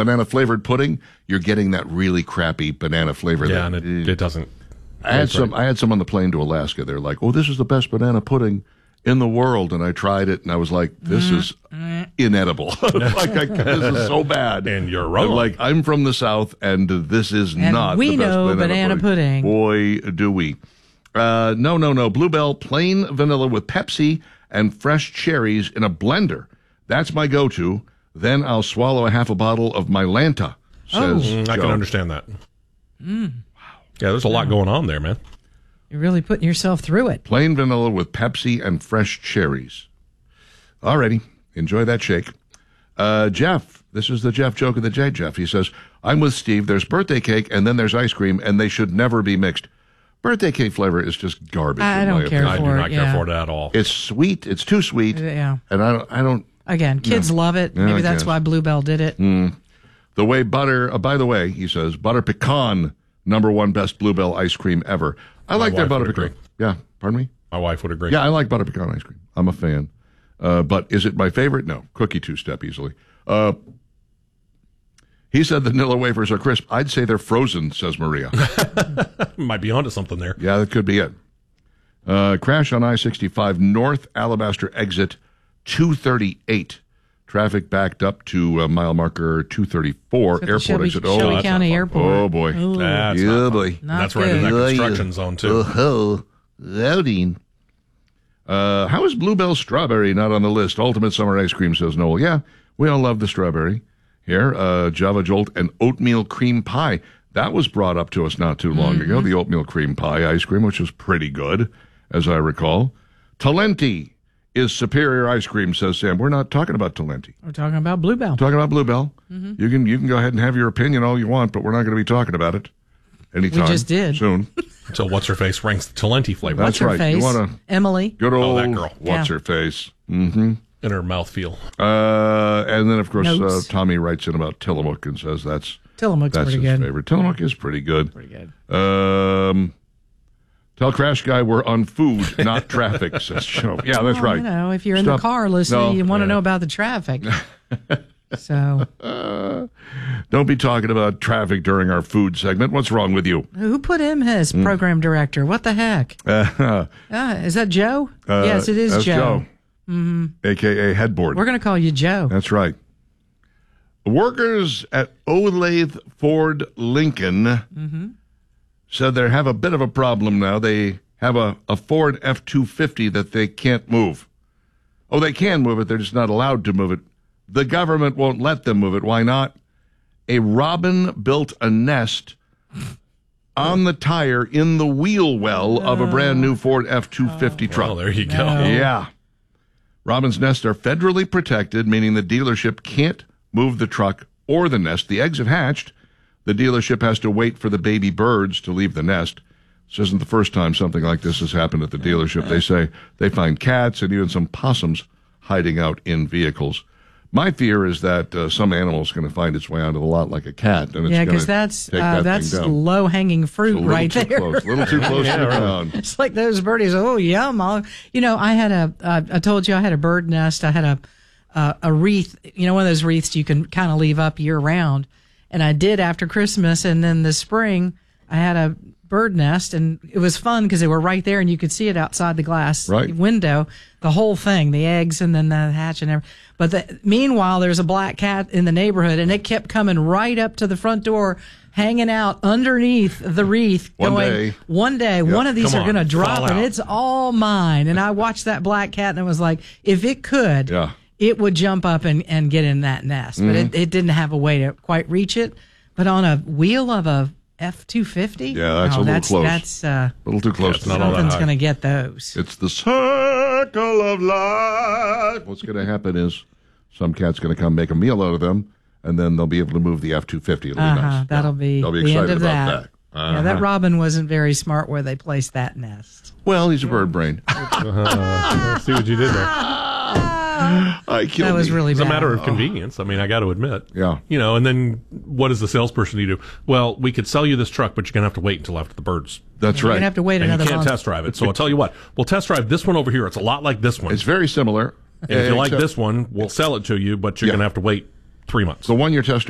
banana-flavored pudding, you're getting that really crappy banana flavor. Yeah, and it doesn't. I had some on the plane to Alaska. They're like, oh, this is the best banana pudding in the world. And I tried it, and I was like, this is inedible. This is so bad. And you're wrong. Like, I'm from the South, and this is not the best banana pudding. Boy, do we. No. Bluebell plain vanilla with Pepsi and fresh cherries in a blender. That's my go-to. Then I'll swallow a half a bottle of Mylanta, says Joe. I can understand that. Wow. Yeah, there's a lot going on there, man. You're really putting yourself through it. Plain vanilla with Pepsi and fresh cherries. Alrighty. Enjoy that shake. Jeff, this is the Jeff joke of the day, Jeff. He says, I'm with Steve. There's birthday cake, and then there's ice cream, and they should never be mixed. Birthday cake flavor is just garbage. I don't care for it. I do not care for it at all. It's sweet. It's too sweet. Yeah. And I don't. Again, kids love it. Yeah, Maybe that's why Bluebell did it. The way butter, by the way, he says, butter pecan, #1 best Bluebell ice cream ever. I like their butter pecan. Yeah, pardon me? My wife would agree. Yeah, I like butter pecan ice cream. I'm a fan. But is it my favorite? No. Cookie two-step easily. He said the vanilla wafers are crisp. I'd say they're frozen, says Maria. Might be onto something there. Yeah, that could be it. Crash on I-65 North Alabaster exit 238. Traffic backed up to mile marker 234. Airport exit. Shelby County Airport. Oh, boy. Ooh. That's boy. That's right in that construction zone, too. Oh, loading. How is Bluebell Strawberry not on the list? Ultimate summer ice cream, says Noel. Yeah, we all love the strawberry. Here, Java Jolt and oatmeal cream pie. That was brought up to us not too long ago, the oatmeal cream pie ice cream, which was pretty good, as I recall. Talenti is superior ice cream, says Sam. We're not talking about Talenti. We're talking about Bluebell. Talking about Bluebell. You can go ahead and have your opinion all you want, but we're not going to be talking about it anytime We just did. soon. So what's-her-face ranks the Talenti flavor. That's What's her right. face? You want to Emily. good old that girl. what's her face? Mm-hmm. In her mouthfeel. And then, of course, Notes. Tommy writes in about Tillamook and says that's Tillamook's his pretty good. favorite. Tillamook is pretty good. Pretty good. Tell Crash Guy we're on food, not traffic, says Joe. Yeah, that's right. You know, if you're in the car listening, you want to know about the traffic. So, Don't be talking about traffic during our food segment. What's wrong with you? who put him as program director? What the heck? Is that Joe? Yes, it is that's Joe. A.K.A. Headboard. We're going to call you Joe. That's right. Workers at Olathe Ford Lincoln said they have a bit of a problem now. They have a Ford F-250 that they can't move. Oh, they can move it. They're just not allowed to move it. The government won't let them move it. Why not? A robin built a nest on the tire in the wheel well of a brand new Ford F-250 truck. Oh, there you go. Yeah. Robin's nests are federally protected, meaning the dealership can't move the truck or the nest. The eggs have hatched. The dealership has to wait for the baby birds to leave the nest. This isn't the first time something like this has happened at the dealership. They say they find cats and even some possums hiding out in vehicles. My fear is that some animal is going to find its way onto the lot like a cat. And it's Yeah, because that's low-hanging fruit right there. A little too close to the ground. It's like those birdies. Oh, yum! I had I told you I had a bird nest. I had a wreath. One of those wreaths you can kind of leave up year round. And I did after Christmas, and then this spring I had a bird nest, and it was fun because they were right there, and you could see it outside the glass window, the whole thing, the eggs, and then the hatch and everything. But meanwhile, there's a black cat in the neighborhood, and it kept coming right up to the front door, hanging out underneath the wreath. One day, one of these are going to drop, and it's all mine. And I watched that black cat, and it was like, if it could, it would jump up and get in that nest. But it didn't have a way to quite reach it. But on a wheel of a F-250? Yeah, that's a little close. That's a little too close. Something's going to get those. It's the circle of life. What's going to happen is some cat's going to come make a meal out of them, and then they'll be able to move the F-250. It'll be nice. That'll be they'll be the excited end of about that. Yeah, that robin wasn't very smart where they placed that nest. Well, he's a bird brain. See what you did there. That was really bad. It's a matter of convenience. I mean, I got to admit. Yeah. And then what does the salesperson need to do? Well, we could sell you this truck, but you're going to have to wait until after the birds. That's right. You're going to have to wait another month. You can't test drive it. So I'll tell you what. We'll test drive this one over here. It's a lot like this one. It's very similar. And if you like this one, we'll sell it to you, but you're going to have to wait 3 months. The one you're test